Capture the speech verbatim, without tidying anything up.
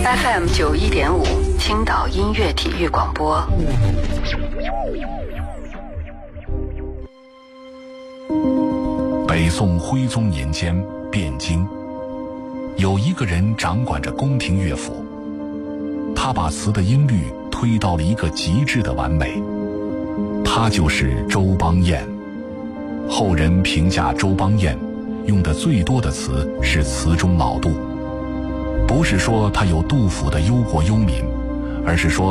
F M 九一点五，青岛音乐体育广播。 北宋徽宗年间，汴京有一个人掌管着宫廷乐府，他把词的音律推到了一个极致的完美，他就是周邦彦。后人评价周邦彦用的最多的词是词中老杜，不是说他有杜甫的忧国忧民，而是说